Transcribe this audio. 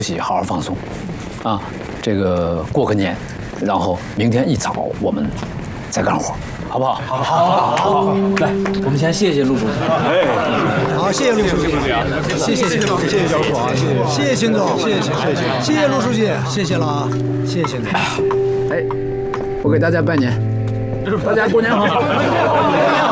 息，好好放松，啊，这个过个年，然后明天一早我们再干活，好不好？好，来，我们先谢谢陆主席。 哎，好，谢谢陆书记，谢谢小楚啊，谢谢秦总，谢谢陆书记，谢谢了啊，谢谢秦总。 哎，我给大家拜年，大家过年好。